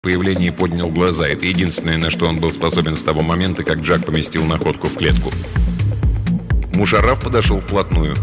появлении поднял глаза. Это единственное, на что он был способен с того момента, как Джак поместил находку в клетку. Мушарраф подошел вплотную.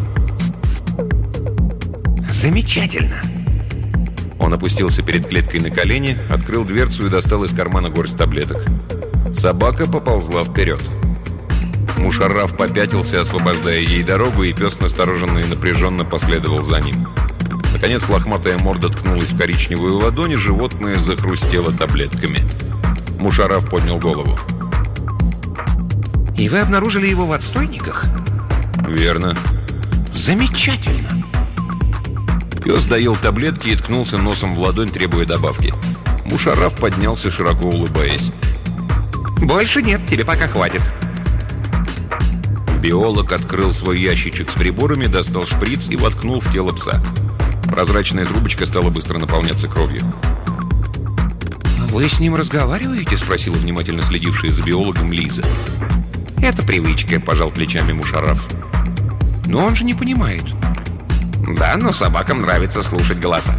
«Замечательно!» Он опустился перед клеткой на колени, открыл дверцу и достал из кармана горсть таблеток. Собака поползла вперед. Мушарраф попятился, освобождая ей дорогу, и пес настороженно и напряженно последовал за ним. Наконец лохматая морда ткнулась в коричневую ладонь, и животное захрустело таблетками. Мушарраф поднял голову. «И вы обнаружили его в отстойниках?» «Верно». «Замечательно!» Пес доел таблетки и ткнулся носом в ладонь, требуя добавки. Мушарраф поднялся, широко улыбаясь. «Больше нет, тебе пока хватит». Биолог открыл свой ящичек с приборами, достал шприц и воткнул в тело пса. Прозрачная трубочка стала быстро наполняться кровью. «Вы с ним разговариваете?» — спросила внимательно следившая за биологом Лиза. «Это привычка», — пожал плечами Мушарраф. «Но он же не понимает». «Да, но собакам нравится слушать голоса».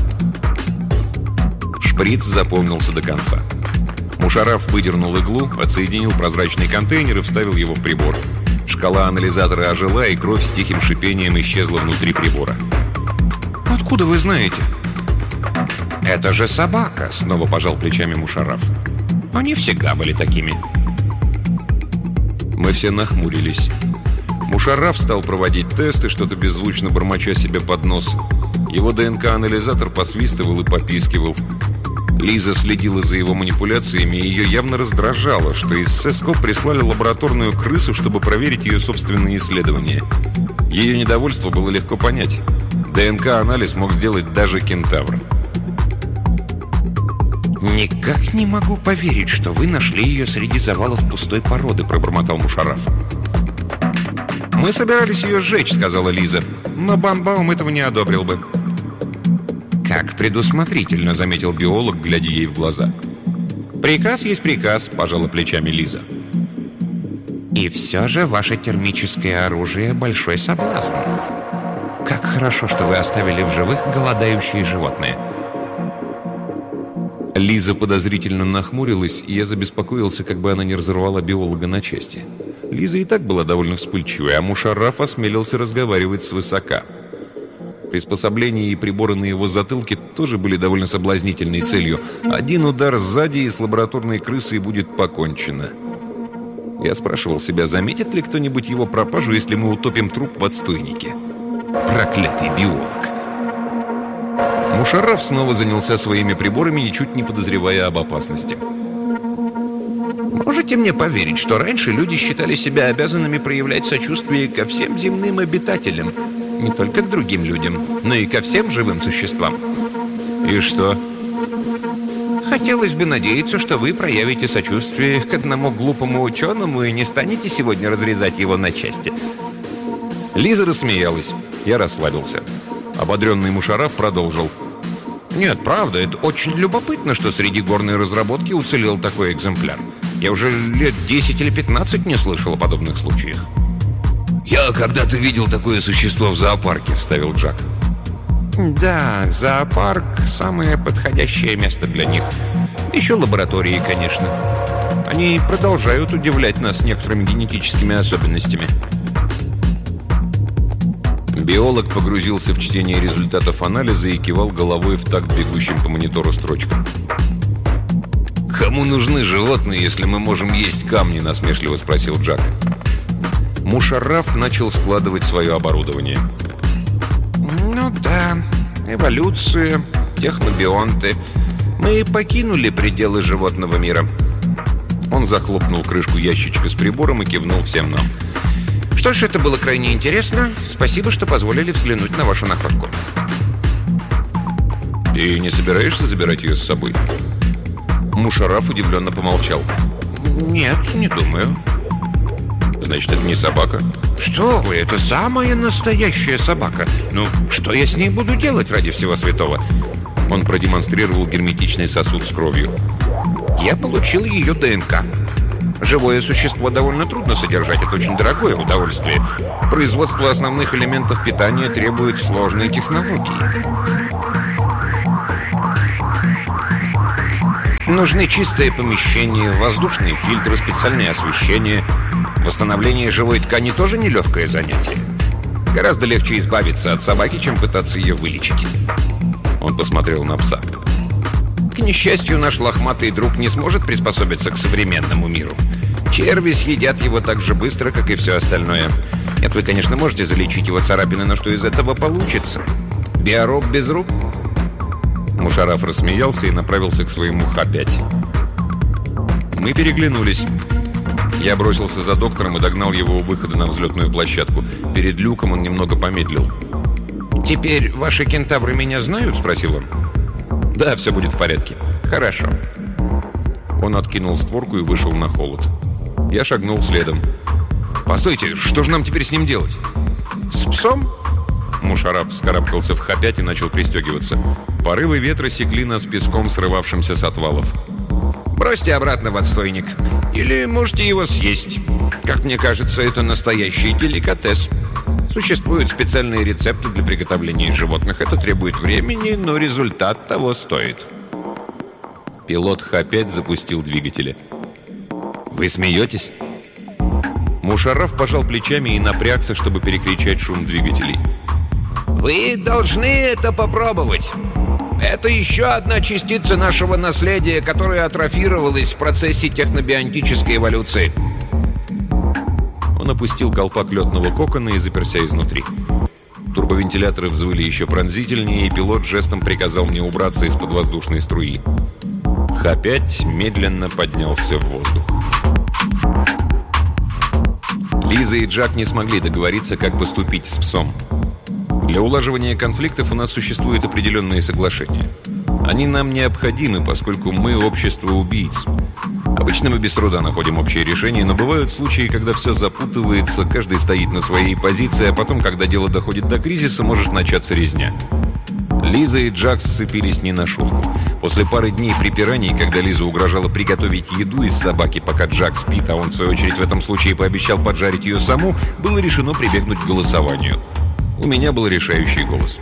Шприц заполнился до конца. Мушарраф выдернул иглу, отсоединил прозрачный контейнер и вставил его в прибор. Шкала анализатора ожила, и кровь с тихим шипением исчезла внутри прибора. «Откуда вы знаете?» «Это же собака», — снова пожал плечами Мушарраф. «Они всегда были такими». Мы все нахмурились. Мушарраф стал проводить тесты, что-то беззвучно бормоча себе под нос. Его ДНК-анализатор посвистывал и попискивал. Лиза следила за его манипуляциями, и ее явно раздражало, что из СЭСКО прислали лабораторную крысу, чтобы проверить ее собственные исследования. Ее недовольство было легко понять. ДНК-анализ мог сделать даже кентавр. «Никак не могу поверить, что вы нашли ее среди завалов пустой породы», — пробормотал Мушарраф. «Мы собирались ее сжечь», — сказала Лиза, «но Банбаум этого не одобрил бы». «Как предусмотрительно», — заметил биолог, глядя ей в глаза. «Приказ есть приказ», — пожала плечами Лиза. «И все же ваше термическое оружие — большой соблазн. Как хорошо, что вы оставили в живых голодающие животные». Лиза подозрительно нахмурилась, и я забеспокоился, как бы она не разорвала биолога на части. Лиза и так была довольно вспыльчивой, а Мушарраф осмелился разговаривать свысока. Приспособления и приборы на его затылке тоже были довольно соблазнительной целью. Один удар сзади, и с лабораторной крысой будет покончено. Я спрашивал себя, заметит ли кто-нибудь его пропажу, если мы утопим труп в отстойнике. Проклятый биолог! Мушарраф снова занялся своими приборами, ничуть не подозревая об опасности. «Можете мне поверить, что раньше люди считали себя обязанными проявлять сочувствие ко всем земным обитателям, не только к другим людям, но и ко всем живым существам?» «И что?» «Хотелось бы надеяться, что вы проявите сочувствие к одному глупому ученому и не станете сегодня разрезать его на части». Лиза рассмеялась. Я расслабился. Ободренный Мушарраф продолжил. «Нет, правда, это очень любопытно, что среди горной разработки уцелел такой экземпляр. Я уже лет 10 или 15 не слышал о подобных случаях». «Я когда-то видел такое существо в зоопарке», — вставил Джак. «Да, зоопарк — самое подходящее место для них. Еще лаборатории, конечно. Они продолжают удивлять нас некоторыми генетическими особенностями». Биолог погрузился в чтение результатов анализа и кивал головой в такт бегущим по монитору строчкам. «Кому нужны животные, если мы можем есть камни?» — насмешливо спросил Джак. Мушарраф начал складывать свое оборудование. «Ну да, эволюция, технобионты. Мы покинули пределы животного мира». Он захлопнул крышку ящичка с прибором и кивнул всем нам. «Что ж, это было крайне интересно. Спасибо, что позволили взглянуть на вашу находку». «Ты не собираешься забирать ее с собой?» Мушарраф удивленно помолчал. «Нет, не думаю». «Значит, это не собака?» «Что вы, это самая настоящая собака. Ну, что я с ней буду делать ради всего святого?» Он продемонстрировал герметичный сосуд с кровью. «Я получил ее ДНК. Живое существо довольно трудно содержать, это очень дорогое удовольствие. Производство основных элементов питания требует сложной технологии». Нужны чистые помещения, воздушные фильтры, специальное освещение. Восстановление живой ткани тоже нелегкое занятие. Гораздо легче избавиться от собаки, чем пытаться ее вылечить. Он посмотрел на пса. К несчастью, наш лохматый друг не сможет приспособиться к современному миру. Черви съедят его так же быстро, как и все остальное. Нет, вы, конечно, можете залечить его царапины, но что из этого получится? Биороб без рук? Мушарраф рассмеялся и направился к своему Х-5. Мы переглянулись. Я бросился за доктором и догнал его у выхода на взлетную площадку. Перед люком он немного помедлил. «Теперь ваши кентавры меня знают?» — спросил он. «Да, все будет в порядке». «Хорошо». Он откинул створку и вышел на холод. Я шагнул следом. «Постойте, что же нам теперь с ним делать?» «С псом?» Мушарраф вскарабкался в Х-5 и начал пристегиваться. Порывы ветра секли нас песком, срывавшимся с отвалов. «Бросьте обратно в отстойник. Или можете его съесть. Как мне кажется, это настоящий деликатес. Существуют специальные рецепты для приготовления животных. Это требует времени, но результат того стоит». Пилот Х-5 запустил двигатели. «Вы смеетесь?» Мушарраф пожал плечами и напрягся, чтобы перекричать шум двигателей. «Вы должны это попробовать. Это еще одна частица нашего наследия, которая атрофировалась в процессе технобионтической эволюции». Он опустил колпак летного кокона и заперся изнутри. Турбовентиляторы взвыли еще пронзительнее, и пилот жестом приказал мне убраться из-под воздушной струи. Х-5 медленно поднялся в воздух. Лиза и Джак не смогли договориться, как поступить с псом. Для улаживания конфликтов у нас существуют определенные соглашения. Они нам необходимы, поскольку мы общество убийц. Обычно мы без труда находим общее решение, но бывают случаи, когда все запутывается, каждый стоит на своей позиции, а потом, когда дело доходит до кризиса, может начаться резня. Лиза и Джак сцепились не на шутку. После пары дней припираний, когда Лиза угрожала приготовить еду из собаки, пока Джак спит, а он, в свою очередь, в этом случае пообещал поджарить ее саму, было решено прибегнуть к голосованию. У меня был решающий голос.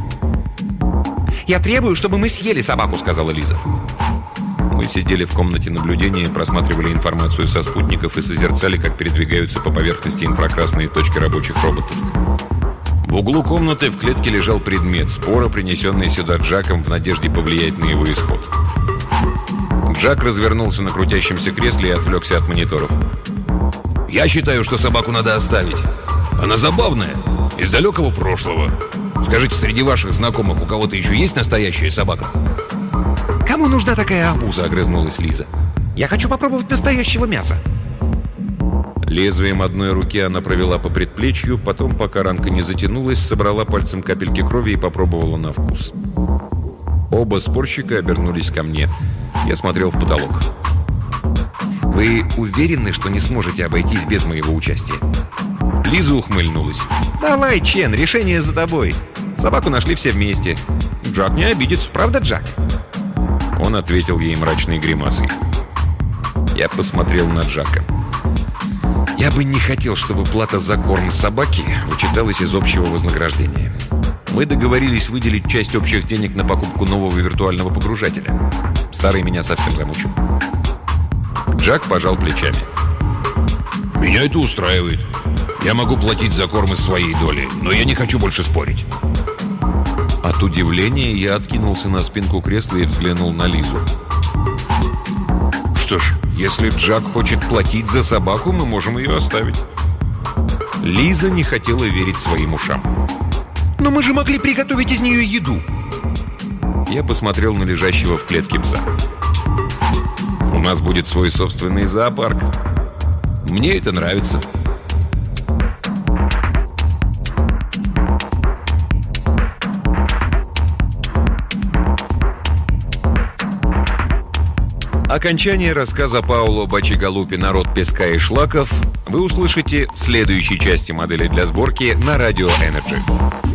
«Я требую, чтобы мы съели собаку», — сказала Лиза. Мы сидели в комнате наблюдения, просматривали информацию со спутников и созерцали, как передвигаются по поверхности инфракрасные точки рабочих роботов. В углу комнаты в клетке лежал предмет, спора, принесенный сюда Джаком в надежде повлиять на его исход. Джак развернулся на крутящемся кресле и отвлекся от мониторов. «Я считаю, что собаку надо оставить. Она забавная, из далекого прошлого. Скажите, среди ваших знакомых у кого-то еще есть настоящая собака?» «Кому нужна такая обуза?» — огрызнулась Лиза. «Я хочу попробовать настоящего мяса». Лезвием одной руки она провела по предплечью, потом, пока ранка не затянулась, собрала пальцем капельки крови и попробовала на вкус. Оба спорщика обернулись ко мне. Я смотрел в потолок. «Вы уверены, что не сможете обойтись без моего участия?» Лиза ухмыльнулась. «Давай, Чен, решение за тобой. Собаку нашли все вместе. Джак не обидится, правда, Джак?» Он ответил ей мрачной гримасой. Я посмотрел на Джака. «Я бы не хотел, чтобы плата за корм собаки вычиталась из общего вознаграждения. Мы договорились выделить часть общих денег на покупку нового виртуального погружателя. Старый меня совсем замучил». Джак пожал плечами. «Меня это устраивает. Я могу платить за корм из своей доли, но я не хочу больше спорить». От удивления я откинулся на спинку кресла и взглянул на Лизу. «Что ж, если Джак хочет платить за собаку, мы можем ее оставить». Лиза не хотела верить своим ушам. «Но мы же могли приготовить из нее еду». Я посмотрел на лежащего в клетке пса. «У нас будет свой собственный зоопарк. Мне это нравится». Окончание рассказа Паоло Бачигалупи «Народ песка и шлаков» вы услышите в следующей части модели для сборки на Радио Энерджи.